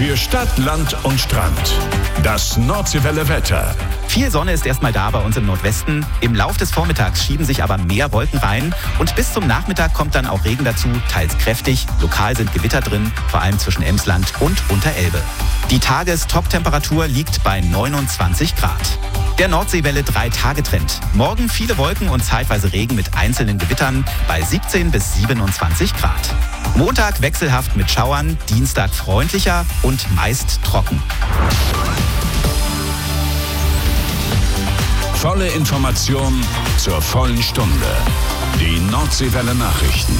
Für Stadt, Land und Strand. Das Nordseewelle Wetter. Viel Sonne ist erstmal da bei uns im Nordwesten. Im Lauf des Vormittags schieben sich aber mehr Wolken rein. Und bis zum Nachmittag kommt dann auch Regen dazu, teils kräftig. Lokal sind Gewitter drin, vor allem zwischen Emsland und Unterelbe. Die Tagestop-Temperatur liegt bei 29 Grad. Der Nordseewelle 3-Tage-Trend. Morgen viele Wolken und zeitweise Regen mit einzelnen Gewittern bei 17 bis 27 Grad. Montag wechselhaft mit Schauern, Dienstag freundlicher und meist trocken. Volle Information zur vollen Stunde. Die Nordseewelle Nachrichten.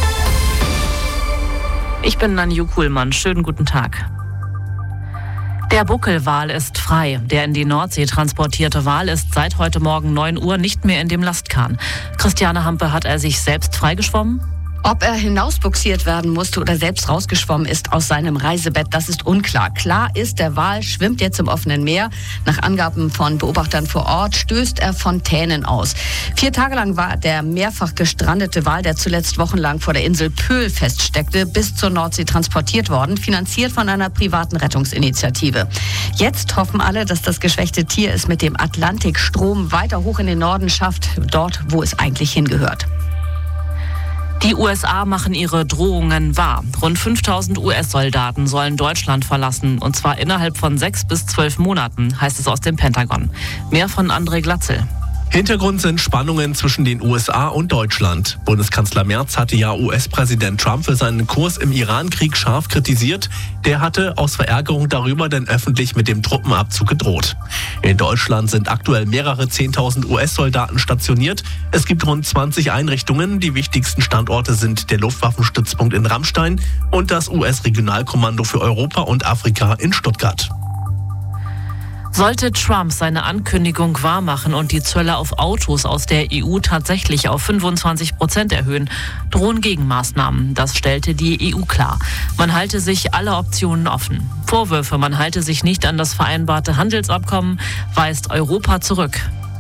Ich bin Nanju Kuhlmann. Schönen guten Tag. Der Buckelwal ist frei. Der in die Nordsee transportierte Wal ist seit heute Morgen 9 Uhr nicht mehr in dem Lastkahn. Christiane Hampe, hat er sich selbst freigeschwommen? Ob er hinausbuxiert werden musste oder selbst rausgeschwommen ist aus seinem Reisebett, das ist unklar. Klar ist, der Wal schwimmt jetzt im offenen Meer. Nach Angaben von Beobachtern vor Ort stößt er Fontänen aus. 4 Tage lang war der mehrfach gestrandete Wal, der zuletzt wochenlang vor der Insel Pöhl feststeckte, bis zur Nordsee transportiert worden, finanziert von einer privaten Rettungsinitiative. Jetzt hoffen alle, dass das geschwächte Tier es mit dem Atlantikstrom weiter hoch in den Norden schafft, dort, wo es eigentlich hingehört. Die USA machen ihre Drohungen wahr. Rund 5000 US-Soldaten sollen Deutschland verlassen, und zwar innerhalb von 6 bis 12 Monaten, heißt es aus dem Pentagon. Mehr von André Glatzel. Hintergrund sind Spannungen zwischen den USA und Deutschland. Bundeskanzler Merz hatte ja US-Präsident Trump für seinen Kurs im Iran-Krieg scharf kritisiert. Der hatte aus Verärgerung darüber dann öffentlich mit dem Truppenabzug gedroht. In Deutschland sind aktuell mehrere 10.000 US-Soldaten stationiert. Es gibt rund 20 Einrichtungen. Die wichtigsten Standorte sind der Luftwaffenstützpunkt in Ramstein und das US-Regionalkommando für Europa und Afrika in Stuttgart. Sollte Trump seine Ankündigung wahrmachen und die Zölle auf Autos aus der EU tatsächlich auf 25% erhöhen, drohen Gegenmaßnahmen. Das stellte die EU klar. Man halte sich alle Optionen offen. Vorwürfe, man halte sich nicht an das vereinbarte Handelsabkommen, weist Europa zurück.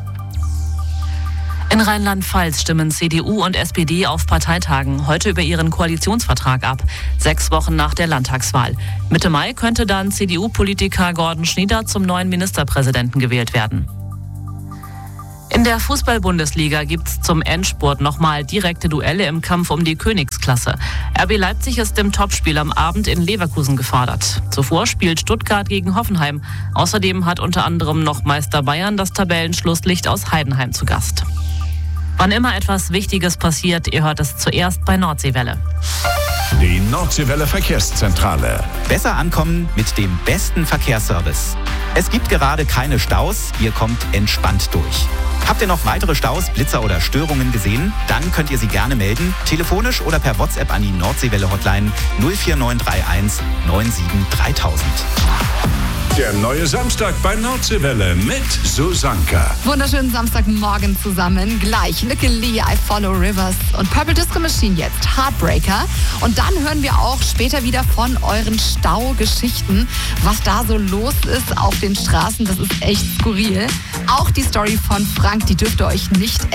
In Rheinland-Pfalz stimmen CDU und SPD auf Parteitagen heute über ihren Koalitionsvertrag ab. 6 Wochen nach der Landtagswahl. Mitte Mai könnte dann CDU-Politiker Gordon Schnieder zum neuen Ministerpräsidenten gewählt werden. In der Fußball-Bundesliga gibt's zum Endspurt nochmal direkte Duelle im Kampf um die Königsklasse. RB Leipzig ist im Topspiel am Abend in Leverkusen gefordert. Zuvor spielt Stuttgart gegen Hoffenheim. Außerdem hat unter anderem noch Meister Bayern das Tabellenschlusslicht aus Heidenheim zu Gast. Wann immer etwas Wichtiges passiert, ihr hört es zuerst bei Nordseewelle. Die Nordseewelle Verkehrszentrale. Besser ankommen mit dem besten Verkehrsservice. Es gibt gerade keine Staus, ihr kommt entspannt durch. Habt ihr noch weitere Staus, Blitzer oder Störungen gesehen? Dann könnt ihr sie gerne melden, telefonisch oder per WhatsApp an die Nordseewelle-Hotline 04931 97 3000. Der neue Samstag bei Nordseewelle mit Susanka. Wunderschönen Samstagmorgen zusammen. Gleich Nicky Lee, I Follow Rivers und Purple Disco Machine jetzt Heartbreaker. Und dann hören wir auch später wieder von euren Staugeschichten, was da so los ist auf den Straßen. Das ist echt skurril. Auch die Story von Frank, die dürft ihr euch nicht